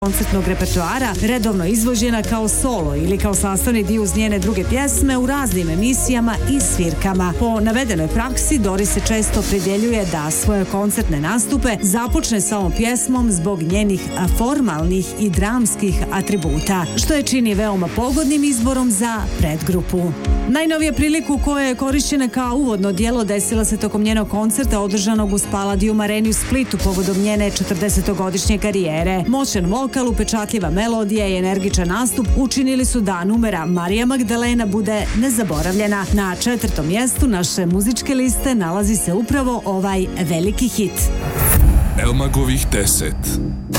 koncertnog repertoara, redovno izvođena kao solo ili kao sastavni dio uz njene druge pjesme u raznim emisijama i svirkama. Po navedenoj praksi Doris se često opredjeljuje da svoje koncertne nastupe započne sa ovom pjesmom zbog njenih formalnih i dramskih atributa, što je čini veoma pogodnim izborom za predgrupu. Najnovija priliku koja je korišćena kao uvodno djelo desila se tokom njenog koncerta održanog uz Palladium Areni u Splitu povodom njene 40-godišnje karijere. Moćan vokal, upečatljiva melodija i energičan nastup učinili su da numera Marija Magdalena bude nezaboravljena. Na 4. mjestu naše muzičke liste nalazi se upravo ovaj veliki hit. Elmagovih 10.